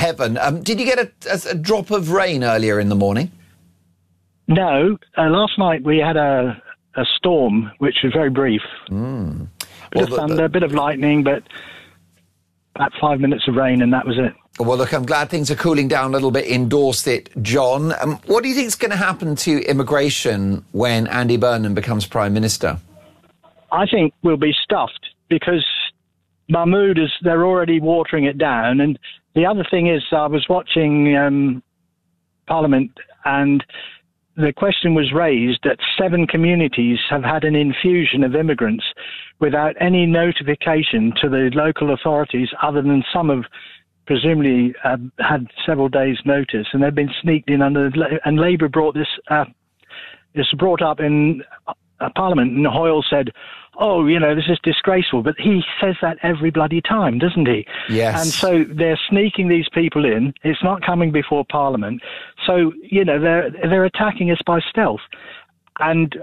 heaven. Did you get a drop of rain earlier in the morning? No. Last night we had a storm, which was very brief. Bit of thunder, a bit of lightning, but about 5 minutes of rain, and that was it. Well, look, I'm glad things are cooling down a little bit in Dorset, John. What do you think is going to happen to immigration when Andy Burnham becomes Prime Minister? I think we'll be stuffed because Mahmood they're already watering it down. And the other thing is, I was watching Parliament, and the question was raised that 7 communities have had an infusion of immigrants without any notification to the local authorities, other than some have presumably had several days' notice, and they've been sneaked in and Labour brought this. It's brought up in Parliament, and Hoyle said, "Oh, this is disgraceful." But he says that every bloody time, doesn't he? Yes. And so they're sneaking these people in. It's not coming before Parliament. So they're attacking us by stealth. And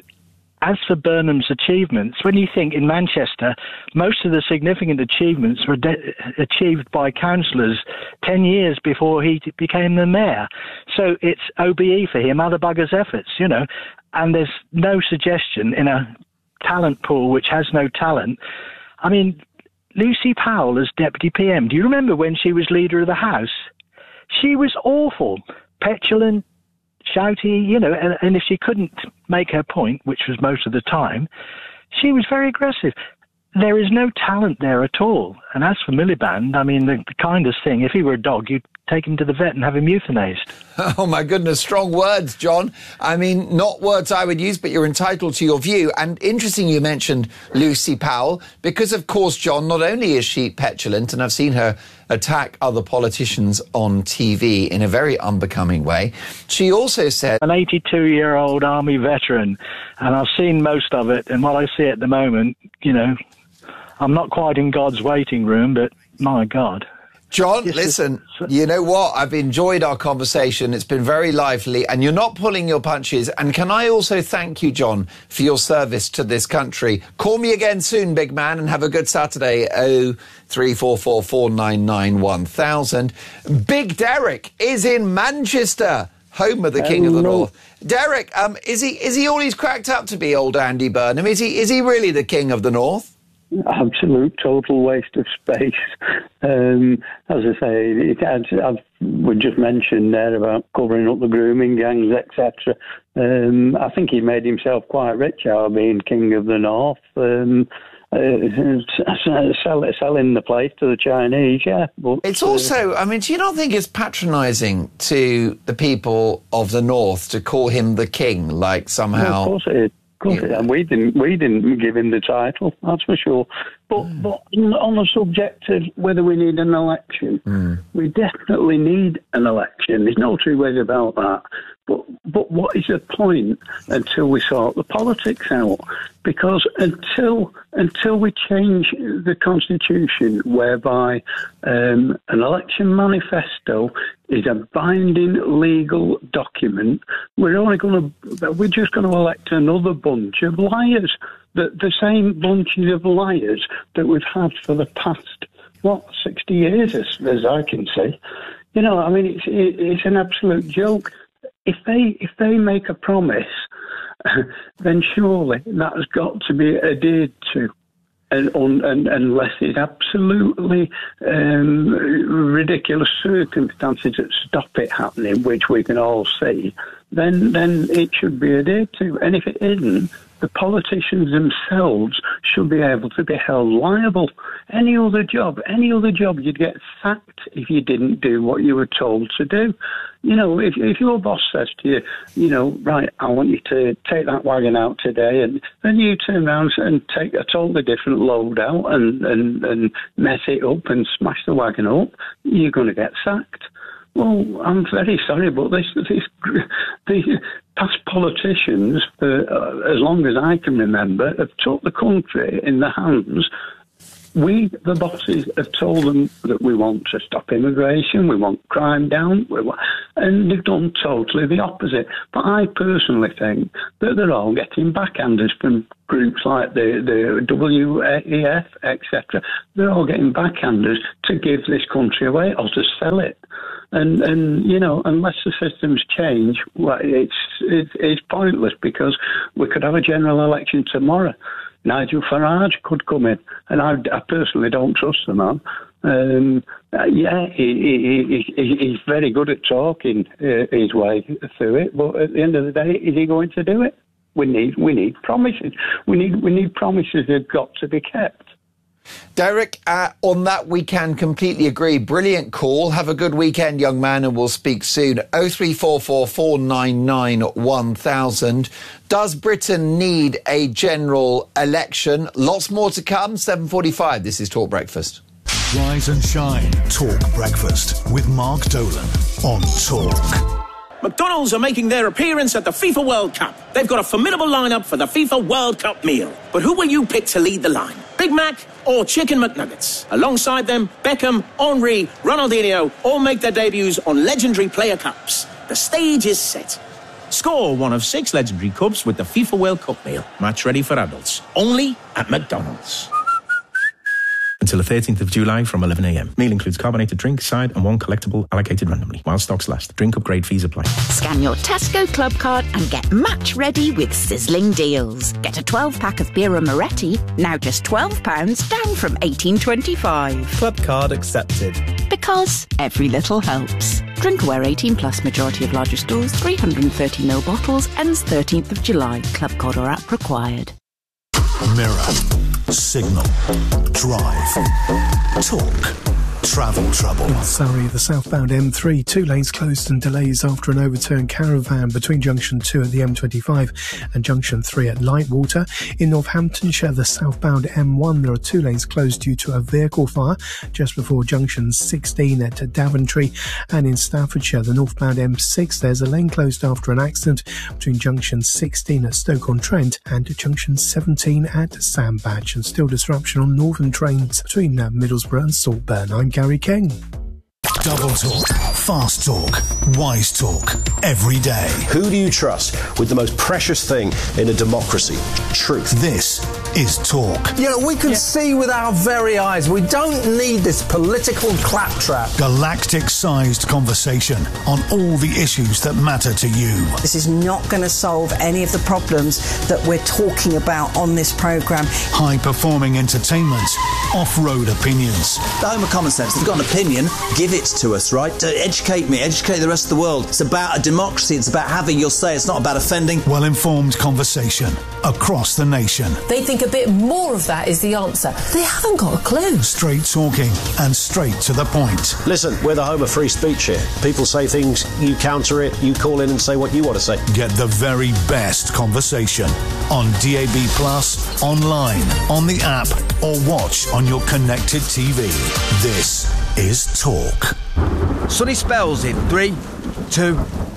as for Burnham's achievements, when you think in Manchester, most of the significant achievements were achieved by councillors 10 years before he became the mayor. So it's OBE for him, other buggers' efforts, and there's no suggestion in a talent pool which has no talent. I mean, Lucy Powell as Deputy PM, do you remember when she was Leader of the House? She was awful, petulant, shouty, and if she couldn't make her point, which was most of the time, she was very aggressive. There is no talent there at all. And as for Miliband, I mean, the kindest thing, if he were a dog, you'd take him to the vet and have him euthanized. Oh, my goodness, strong words, John. I mean, not words I would use, but you're entitled to your view. And interesting you mentioned Lucy Powell, because, of course, John, not only is she petulant, and I've seen her attack other politicians on TV in a very unbecoming way, she also said... An 82-year-old army veteran, and I've seen most of it, and what I see at the moment, I'm not quite in God's waiting room, but my God. John, listen, you know what? I've enjoyed our conversation. It's been very lively, and you're not pulling your punches. And can I also thank you, John, for your service to this country? Call me again soon, big man, and have a good Saturday. 0344 499 1000. Big Derek is in Manchester, home of the King of the North. Derek, is he all he's cracked up to be, old Andy Burnham? Is he really the King of the North? Absolute total waste of space. As I say, we just mentioned there about covering up the grooming gangs, etc. I think he made himself quite rich out of being King of the North. Selling the place to the Chinese, yeah. But, it's also, I mean, do you not think it's patronising to the people of the North to call him the King, like somehow... Well, of course it is. And we didn't give him the title, that's for sure. But on the subject of whether we need an election, we definitely need an election. There's no two ways about that. But what is the point until we sort the politics out? Because until we change the constitution, whereby an election manifesto is a binding legal document, we're just going to elect another bunch of liars. The same bunches of liars that we've had for the past 60 years, as I can see. I mean, it's an absolute joke. If they make a promise, then surely that has got to be adhered to, unless it's absolutely ridiculous circumstances that stop it happening, which we can all see. Then it should be adhered to, and if it isn't, the politicians themselves should be able to be held liable. Any other job, you'd get sacked if you didn't do what you were told to do. If your boss says to you, right, I want you to take that wagon out today, and then you turn around and take a totally different load out and mess it up and smash the wagon up, you're going to get sacked. Well, I'm very sorry, but the past politicians, as long as I can remember, have took the country in their hands We, the bosses, have told them that we want to stop immigration, we want crime down, and they've done totally the opposite. But I personally think that they're all getting backhanders from groups like the WEF, etc. They're all getting backhanders to give this country away or to sell it. And you know, unless the systems change, well, it's pointless, because we could have a general election tomorrow. Nigel Farage could come in, and I personally don't trust the man. He's very good at talking his way through it, but at the end of the day, is he going to do it? We need promises. We need promises that have got to be kept. Derek, on that we can completely agree. Brilliant call. Have a good weekend, young man, and we'll speak soon. 0344 499 1000. Does Britain need a general election? Lots more to come. 7:45. This is Talk Breakfast. Rise and shine. Talk Breakfast with Mark Dolan on Talk. McDonald's are making their appearance at the FIFA World Cup. They've got a formidable lineup for the FIFA World Cup meal. But who will you pick to lead the line? Big Mac or Chicken McNuggets? Alongside them, Beckham, Henry, Ronaldinho all make their debuts on legendary player cups. The stage is set. Score one of 6 legendary cups with the FIFA World Cup meal. Match ready for adults. Only at McDonald's. Until the 13th of July from 11 a.m. Meal includes carbonated drink, side and one collectible allocated randomly. While stocks last. Drink upgrade fees apply. Scan your Tesco Club card and get match ready with sizzling deals. Get a 12-pack of Birra Moretti, now just £12, down from $18.25. Club card accepted. Because every little helps. Drink aware 18 plus, majority of larger stores, 330ml bottles, ends 13th of July. Club card or app required. Mirror, signal, drive, talk, travel trouble. In Surrey, the southbound M3, 2 lanes closed and delays after an overturned caravan between Junction 2 at the M25 and Junction 3 at Lightwater. In Northamptonshire, the southbound M1, there are 2 lanes closed due to a vehicle fire just before Junction 16 at Daventry. And in Staffordshire, the northbound M6, there's a lane closed after an accident between Junction 16 at Stoke-on-Trent and Junction 17 at Sandbach. And still disruption on northern trains between Middlesbrough and Saltburn. I'm Gary King. Double talk, fast talk, wise talk, every day. Who do you trust with the most precious thing in a democracy? Truth. This is Talk. You know, we can see with our very eyes. We don't need this political claptrap. Galactic-sized conversation on all the issues that matter to you. This is not going to solve any of the problems that we're talking about on this programme. High-performing entertainment, off-road opinions. The home of common sense. They've got an opinion. Give it to us, right? Educate me, educate the rest of the world. It's about a democracy. It's about having your say. It's not about offending. Well-informed conversation across the nation. They think a bit more of that is the answer. They haven't got a clue. Straight talking and straight to the point. Listen, we're the home of free speech here. People say things, you counter it, you call in and say what you want to say. Get the very best conversation on DAB+, online, on the app, or watch on your connected TV. This is Talk. Sunny spells in 3, 2,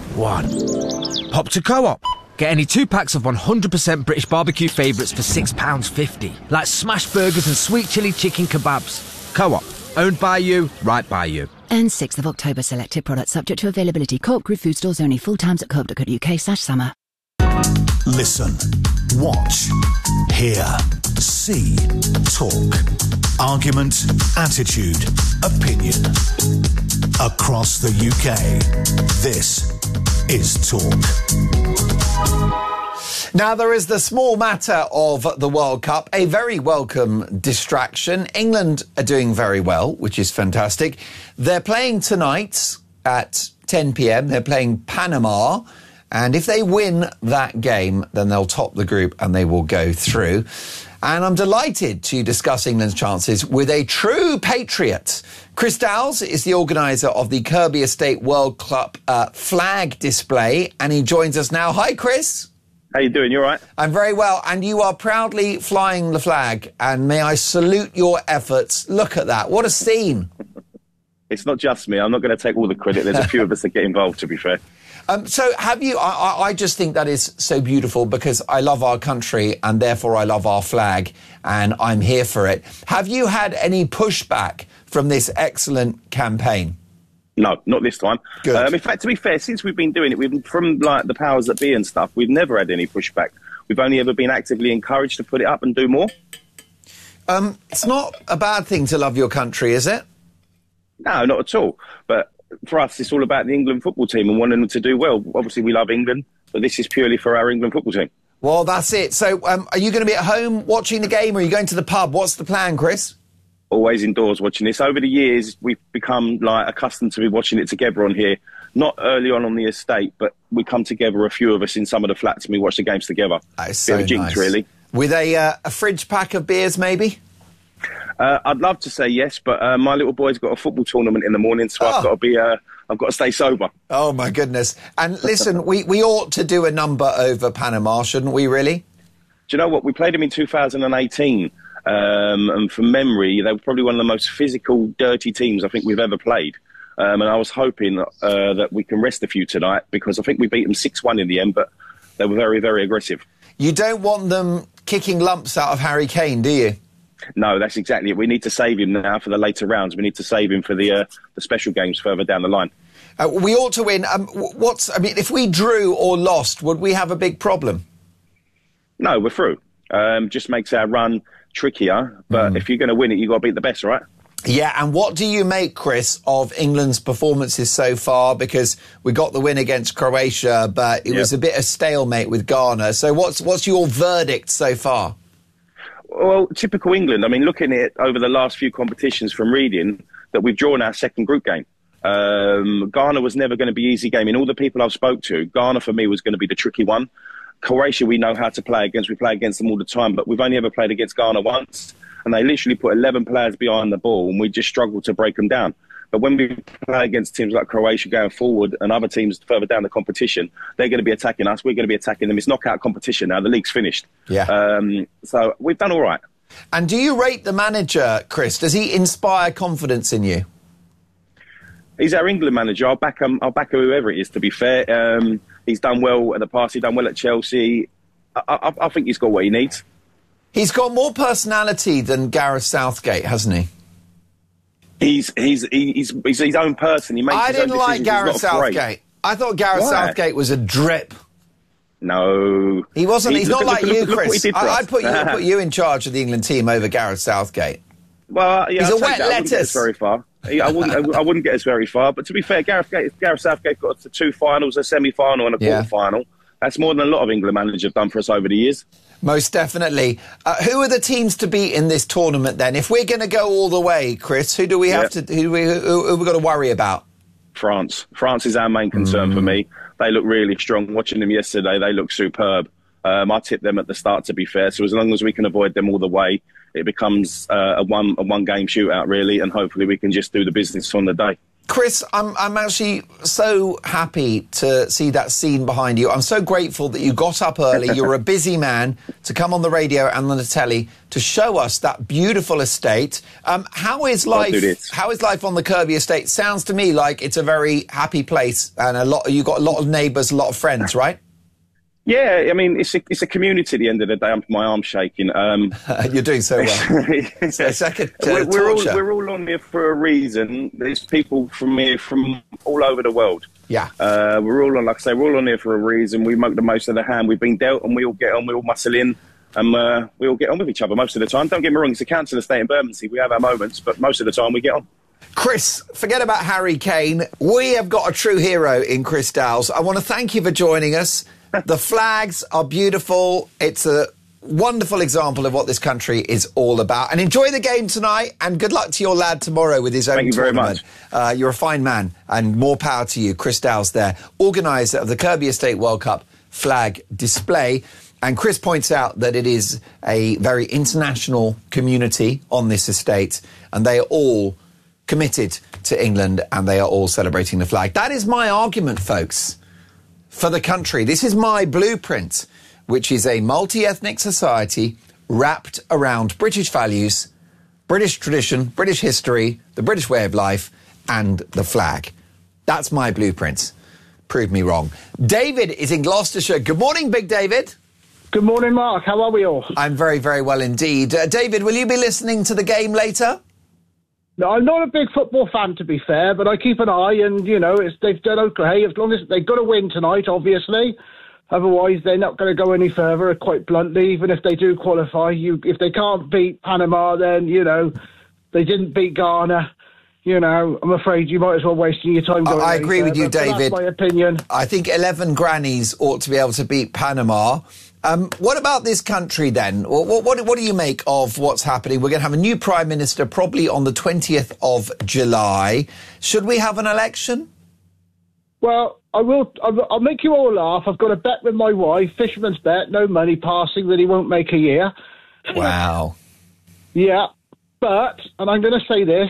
1. Pop to Co-op. Get any 2 packs of 100% British barbecue favourites for £6.50. Like smash burgers and sweet chilli chicken kebabs. Co-op. Owned by you, right by you. And 6th of October, selected products subject to availability. Co-op Group food stores only. Full times at co-op.co.uk/summer. Listen, watch, hear, see, talk. Argument, attitude, opinion. Across the UK, this is Talk. Now, there is the small matter of the World Cup, a very welcome distraction. England are doing very well, which is fantastic. They're playing tonight at 10 p.m. They're playing Panama. And if they win that game, then they'll top the group and they will go through. And I'm delighted to discuss England's chances with a true patriot. Chris Dowles is the organiser of the Kirby Estate World Cup flag display, and he joins us now. Hi, Chris. How you doing? You all right? I'm very well, and you are proudly flying the flag, and may I salute your efforts. Look at that. What a scene. It's not just me. I'm not going to take all the credit. There's a few of us that get involved, to be fair. So have you... I just think that is so beautiful because I love our country and therefore I love our flag and I'm here for it. Have you had any pushback from this excellent campaign? No, not this time. Good. In fact, to be fair, since we've been doing it, from like the powers that be and stuff, we've never had any pushback. We've only ever been actively encouraged to put it up and do more. It's not a bad thing to love your country, is it? No, not at all. But for us, it's all about the England football team and wanting them to do well. Obviously, we love England, but this is purely for our England football team. Well, that's it. So are you going to be at home watching the game or are you going to the pub? What's the plan, Chris? Always indoors watching this. Over the years, we've become like accustomed to be watching it together on here. Not early on the estate, but we come together, a few of us in some of the flats, and we watch the games together. That is so nice. Jinx, really. With a fridge pack of beers, maybe? I'd love to say yes, but my little boy's got a football tournament in the morning, so I've got to stay sober. Oh, my goodness. And listen, we ought to do a number over Panama, shouldn't we, really? Do you know what? We played them in 2018, and from memory, they were probably one of the most physical, dirty teams I think we've ever played. And I was hoping that we can rest a few tonight because I think we beat them 6-1 in the end, but they were very, very aggressive. You don't want them kicking lumps out of Harry Kane, do you? No, that's exactly it. We need to save him now for the later rounds. We need to save him for the special games further down the line. We ought to win. If we drew or lost, would we have a big problem? No, we're through. Just makes our run trickier. But if you're going to win it, you've got to beat the best, right? Yeah, and what do you make, Chris, of England's performances so far? Because we got the win against Croatia, but it was a bit of stalemate with Ghana. So what's your verdict so far? Well, typical England. I mean, looking at it over the last few competitions from reading, that we've drawn our second group game. Ghana was never going to be an easy game. In all the people I've spoke to, Ghana for me was going to be the tricky one. Croatia we know how to play against. We play against them all the time, but we've only ever played against Ghana once. And they literally put 11 players behind the ball, and we just struggled to break them down. But when we play against teams like Croatia going forward and other teams further down the competition, they're going to be attacking us. We're going to be attacking them. It's knockout competition now. The league's finished. Yeah. So we've done all right. And do you rate the manager, Chris? Does he inspire confidence in you? He's our England manager. I'll back him whoever it is, to be fair. He's done well at the past. He's done well at Chelsea. I think he's got what he needs. He's got more personality than Gareth Southgate, hasn't he? He's his own person. He makes I his own didn't like decisions. Gareth He's not afraid. Southgate. I thought Gareth Southgate was a drip. No. He wasn't. He's not like you, Chris. I'd put you in charge of the England team over Gareth Southgate. Well, yeah, he's a wet lettuce. Very far. I wouldn't get us very far. But to be fair, Gareth Southgate got us to 2 finals, a semi-final and a quarter-final. That's more than a lot of England managers have done for us over the years. Most definitely. Who are the teams to beat in this tournament then? If we're going to go all the way, Chris, who do we have to? Who we got to worry about? France. France is our main concern for me. They look really strong. Watching them yesterday, they look superb. I tipped them at the start, to be fair. So as long as we can avoid them all the way, it becomes a one game shootout, really, and hopefully we can just do the business on the day. Chris, I'm actually so happy to see that scene behind you. I'm so grateful that you got up early. You're a busy man to come on the radio and on the telly to show us that beautiful estate. How is life? How is life on the Kirby estate? Sounds to me like it's a very happy place, and you've got a lot of neighbours, a lot of friends, right? Yeah, I mean, it's a community at the end of the day. My arm's shaking. You're doing so well. It's a second we're all on here for a reason. There's people from here from all over the world. Yeah. We're all on, like I say, we're all on here for a reason. We make the most of the hand. We've been dealt, and we all get on. We all muscle in, and we all get on with each other most of the time. Don't get me wrong, it's a council estate in Bermondsey. We have our moments, but most of the time we get on. Chris, forget about Harry Kane. We have got a true hero in Chris Dowles. I want to thank you for joining us. The flags are beautiful. It's a wonderful example of what this country is all about. And enjoy the game tonight, and good luck to your lad tomorrow with his own tournament. Very much. You're a fine man, and more power to you. Chris Dowles there, organiser of the Kirby Estate World Cup flag display. And Chris points out that it is a very international community on this estate, and they are all committed to England, and they are all celebrating the flag. That is my argument, folks, for the country. This is my blueprint, which is a multi-ethnic society wrapped around British values, British tradition, British history, the British way of life, and the flag. That's my blueprint. Prove me wrong. David is in Gloucestershire. Good morning, Big David. Good morning, Mark. How are we all? I'm very, very well indeed. David, will you be listening to the game later? No, I'm not a big football fan, to be fair, but I keep an eye, and, you know, they've done okay. As long as they've got to win tonight, obviously. Otherwise, they're not going to go any further, quite bluntly. Even if they do qualify, if they can't beat Panama, then, you know, they didn't beat Ghana. You know, I'm afraid you might as well waste your time going I agree with you, David. That's my opinion. I think 11 grannies ought to be able to beat Panama. What about this country then? What do you make of what's happening? We're going to have a new Prime Minister probably on the 20th of July. Should we have an election? Well, I will. I'll make you all laugh. I've got a bet with my wife, fisherman's bet, no money passing, that he won't make a year. Wow. Yeah, but, and I'm going to say this,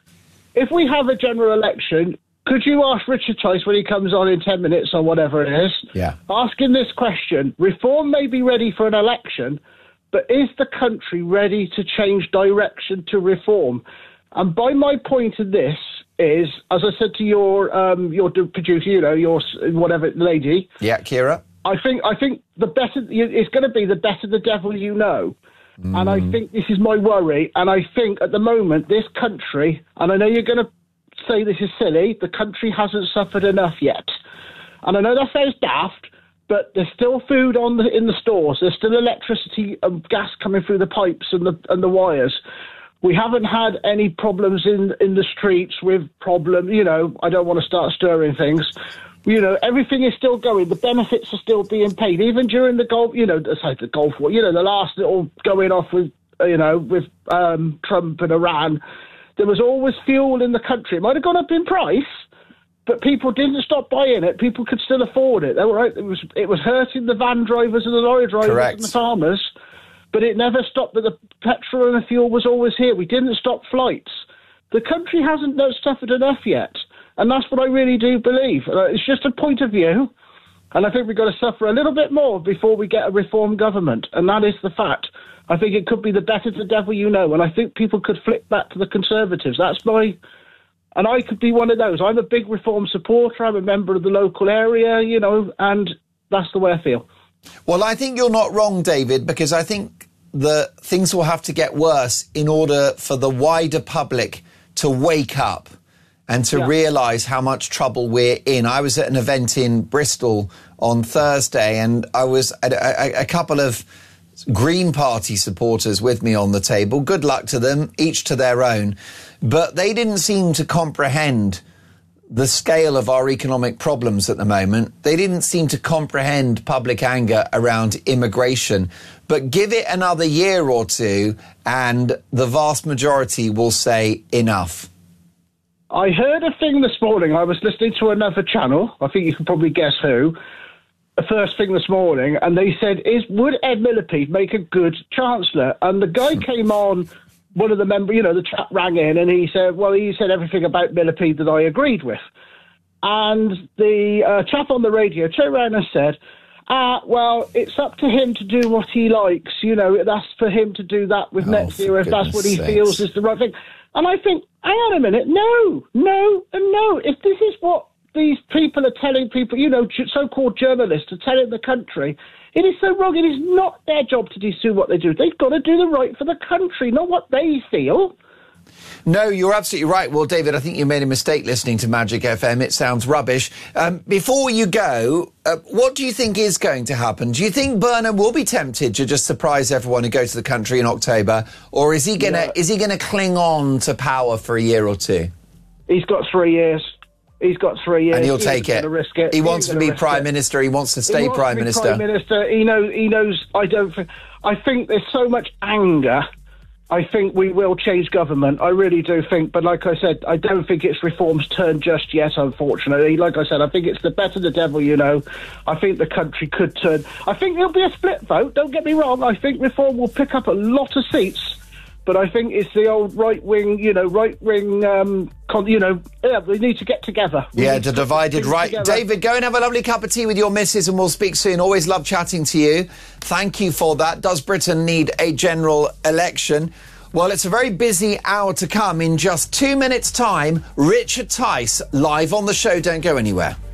if we have a general election, could you ask Richard Tice when he comes on in 10 minutes or whatever it is? Yeah. Ask him this question. Reform may be ready for an election, but is the country ready to change direction to reform? And by my point of this is, as I said to your producer, you know, your whatever lady. Yeah, Kira. I think the better it's going to be, the better the devil you know. And I think this is my worry. And I think at the moment, this country, and I know you're going to say this is silly, the country hasn't suffered enough yet. And I know that sounds daft, but there's still food in the stores. There's still electricity and gas coming through the pipes and the wires. We haven't had any problems in the streets with you know, I don't want to start stirring things. You know, everything is still going. The benefits are still being paid, even during the Gulf, you know, the Gulf War, you know, the last little going off with, you know, with Trump and Iran. There was always fuel in the country. It might have gone up in price, but people didn't stop buying it. People could still afford it. They were right. It was hurting the van drivers and the lorry drivers Correct. and the farmers, but it never stopped. That the petrol and the fuel was always here. We didn't stop flights. The country hasn't suffered enough yet. And that's what I really do believe. It's just a point of view. And I think we've got to suffer a little bit more before we get a reform government. And that is the fact. I think it could be the better the devil you know. And I think people could flip back to the Conservatives. And I could be one of those. I'm a big reform supporter. I'm a member of the local area, you know, and that's the way I feel. Well, I think you're not wrong, David, because I think that things will have to get worse in order for the wider public to wake up and to realise how much trouble we're in. I was at an event in Bristol on Thursday, and I was a couple of Green Party supporters with me on the table. Good luck to them, each to their own. But they didn't seem to comprehend the scale of our economic problems at the moment. They didn't seem to comprehend public anger around immigration. But give it another year or two, and the vast majority will say enough. I heard a thing this morning. I was listening to another channel. I think you can probably guess who. The first thing this morning, and they said, would Ed Miliband make a good chancellor? And the guy came on, one of the members, you know, the chap rang in, and he said everything about Miliband that I agreed with. And the chap on the radio turned around and said, well, it's up to him to do what he likes. You know, that's for him to do that with net zero if that's what he feels is the right thing. And I think, hang on a minute, no. If this is what these people are telling people, you know, so-called journalists are telling the country, it is so wrong. It is not their job to do what they do. They've got to do the right for the country, not what they feel. No, you're absolutely right. Well, David, I think you made a mistake listening to Magic FM. It sounds rubbish. Before you go, what do you think is going to happen? Do you think Burnham will be tempted to just surprise everyone and go to the country in October, or is he gonna cling on to power for a year or two? He's got 3 years. And he'll take it. Risk it. He wants to be Prime Minister. He wants to stay Prime Minister. He knows. I think there's so much anger. I think we will change government. I really do think. But like I said, I don't think it's reform's turn just yet, unfortunately. Like I said, I think it's the better the devil you know. I think the country could turn. I think there'll be a split vote. Don't get me wrong. I think reform will pick up a lot of seats. But I think it's the old right-wing, they need to get together. The divided right. Together. David, go and have a lovely cup of tea with your missus and we'll speak soon. Always love chatting to you. Thank you for that. Does Britain need a general election? Well, it's a very busy hour to come. In just 2 minutes' time, Richard Tice live on the show. Don't go anywhere.